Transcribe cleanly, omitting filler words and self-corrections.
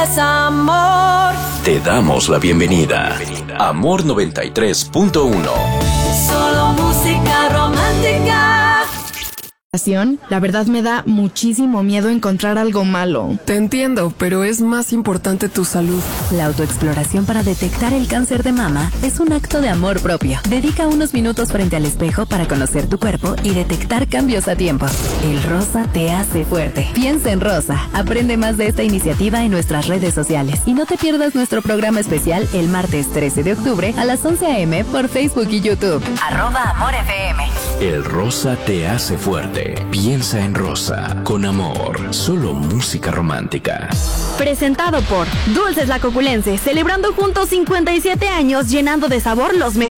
es amor. Te damos la bienvenida. Amor 93.1. Solo música romántica. La verdad me da muchísimo miedo encontrar algo malo. Te entiendo, pero es más importante tu salud. La autoexploración para detectar el cáncer de mama es un acto de amor propio. Dedica unos minutos frente al espejo para conocer tu cuerpo y detectar cambios a tiempo. El rosa te hace fuerte. Piensa en rosa. Aprende más de esta iniciativa en nuestras redes sociales. Y no te pierdas nuestro programa especial el martes 13 de octubre a las 11 a.m. por Facebook y YouTube. @AmorFM. El rosa te hace fuerte. Piensa en rosa. Con amor. Solo música romántica. Presentado por Dulces La Coculense, celebrando juntos 57 años, llenando de sabor los